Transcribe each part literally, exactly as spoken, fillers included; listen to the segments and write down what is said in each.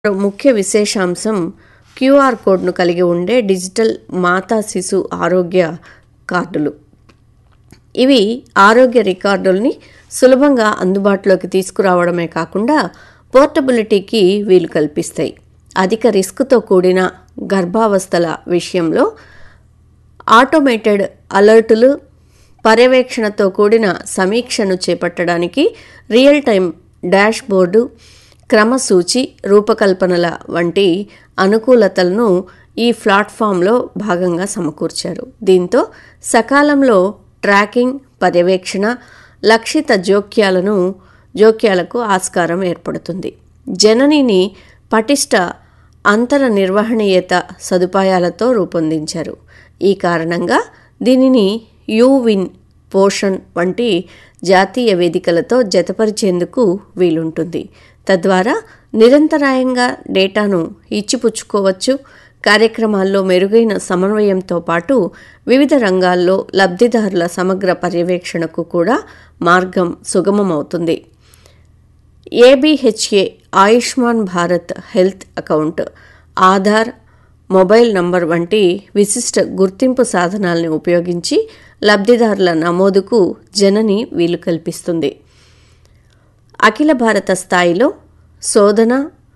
మరో ముఖ్య విశేషాంశం క్యూఆర్ కోడ్ను కలిగి ఉండే డిజిటల్ మాతా శిశు ఆరోగ్య కార్డులు. ఇవి ఆరోగ్య రికార్డుల్ని సులభంగా అందుబాటులోకి తీసుకురావడమే కాకుండా పోర్టబిలిటీకి వీలు కల్పిస్తాయి. అధిక రిస్క్తో కూడిన గర్భావస్థల విషయంలో ఆటోమేటెడ్ అలర్టులు, పర్యవేక్షణతో కూడిన సమీక్షను చేపట్టడానికి రియల్ టైం డాష్ బోర్డు, క్రమసూచి రూపకల్పనల వంటి అనుకూలతలను ఈ ప్లాట్ఫామ్లో భాగంగా సమకూర్చారు. దీంతో సకాలంలో ట్రాకింగ్, పర్యవేక్షణ, లక్షిత జోక్యాలను జోక్యాలకు ఆస్కారం ఏర్పడుతుంది. జననిని పటిష్ట అంతర నిర్వహణీయత సదుపాయాలతో రూపొందించారు. ఈ కారణంగా దీనిని యూవిన్, పోషణ్ వంటి జాతీయ వేదికలతో జతపరిచేందుకు వీలుంటుంది. తద్వారా నిరంతరాయంగా డేటాను ఇచ్చిపుచ్చుకోవచ్చు. కార్యక్రమాల్లో మెరుగైన సమన్వయంతో పాటు వివిధ రంగాల్లో లబ్ధిదారుల సమగ్ర పర్యవేక్షణకు కూడా మార్గం సుగమమవుతుంది. ABHA Ayushman Bharat health account, Aadhaar, mobile number వంటి విశిష్ట గుర్తింపు సాధనాలను ఉపయోగించి లబ్ధిదారుల నమోదుకు జనని వీలు కల్పిస్తుంది. అఖిల భారత స్థాయిలో శోధన,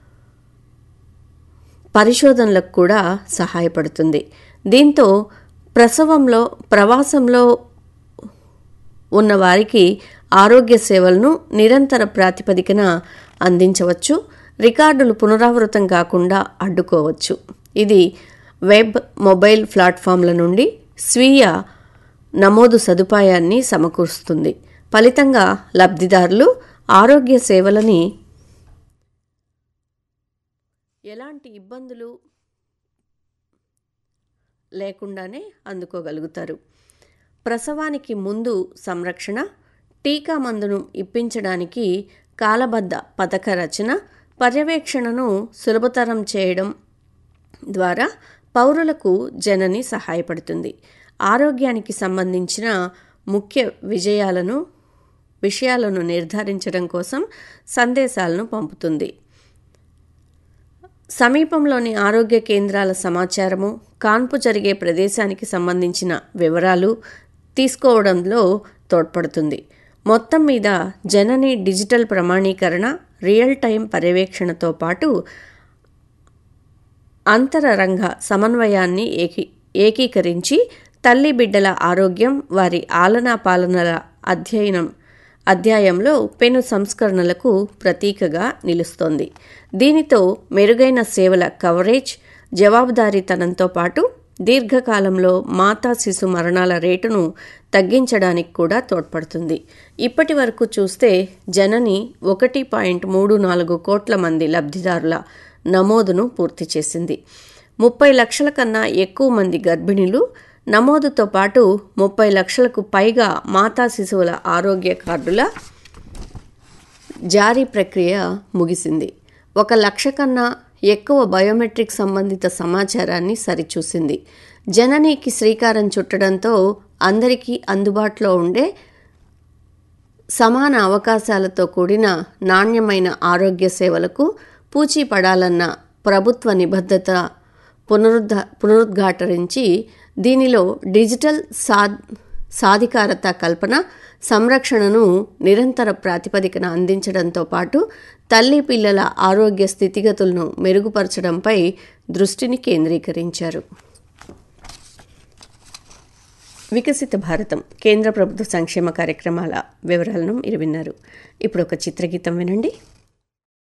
పరిశోధనలకు కూడా సహాయపడుతుంది. దీంతో ప్రసవంలో ప్రవాసంలో ఉన్నవారికి ఆరోగ్య సేవలను నిరంతర ప్రాతిపదికన అందించవచ్చు. రికార్డులు పునరావృతం కాకుండా అడ్డుకోవచ్చు. ఇది వెబ్, మొబైల్ ప్లాట్ఫామ్ల నుండి స్వీయ నమోదు సదుపాయాన్ని సమకూరుస్తుంది. ఫలితంగా లబ్ధిదారులు ఆరోగ్య సేవలని ఎలాంటి ఇబ్బందులు లేకుండానే అందుకోగలుగుతారు. ప్రసవానికి ముందు సంరక్షణ, టీకా మందును ఇప్పించడానికి కాలబద్ధ పథక రచన, పర్యవేక్షణను సులభతరం చేయడం ద్వారా పౌరులకు జనని సహాయపడుతుంది. ఆరోగ్యానికి సంబంధించిన ముఖ్య విజయాలను విషయాలను నిర్ధారించడం కోసం సందేశాలను పంపుతుంది. సమీపంలోని ఆరోగ్య కేంద్రాల సమాచారము, కాన్పు జరిగే ప్రదేశానికి సంబంధించిన వివరాలు తీసుకోవడంలో తోడ్పడుతుంది. మొత్తం మీద జనని డిజిటల్ ప్రమాణీకరణ, రియల్ టైం పర్యవేక్షణతో పాటు అంతరరంగ సమన్వయాన్ని ఏకీ ఏకీకరించి తల్లి బిడ్డల ఆరోగ్యం, వారి ఆలనా పాలనల అధ్యయనం అధ్యాయంలో పెను సంస్కరణలకు ప్రతీకగా నిలుస్తోంది. దీనితో మెరుగైన సేవల కవరేజ్, జవాబుదారీతనంతో పాటు దీర్ఘకాలంలో మాతా శిశు మరణాల రేటును తగ్గించడానికి కూడా తోడ్పడుతుంది. ఇప్పటి వరకు చూస్తే జనని ఒకటి పాయింట్ మూడు నాలుగు కోట్ల మంది లబ్ధిదారుల నమోదును పూర్తి చేసింది. ముప్పై లక్షల కన్నా ఎక్కువ మంది గర్భిణీలు నమోదుతో పాటు ముప్పై లక్షలకు పైగా మాతా శిశువుల ఆరోగ్య కార్డుల జారీ ప్రక్రియ ముగిసింది. ఒక లక్ష కన్నా ఎక్కువ బయోమెట్రిక్ సంబంధిత సమాచారాన్ని సరిచూసింది. జననికి శ్రీకారం చుట్టడంతో అందరికీ అందుబాటులో ఉండే సమాన అవకాశాలతో కూడిన నాణ్యమైన ఆరోగ్య సేవలకు పూచీపడాలన్న ప్రభుత్వ నిబద్ధత పునరుద్ధ పునరుద్ఘాటరించి దీనిలో డిజిటల్ సా సాధికారత కల్పన, సంరక్షణను నిరంతర ప్రాతిపదికన అందించడంతో పాటు తల్లి పిల్లల ఆరోగ్య స్థితిగతులను మెరుగుపరచడంపై దృష్టిని కేంద్రీకరించారు. వికసిత భారతం కేంద్ర ప్రభుత్వ సంక్షేమ కార్యక్రమాల వివరాలను మీరు విన్నారు. ఇప్పుడు ఒక చిత్రగీతం వినండి.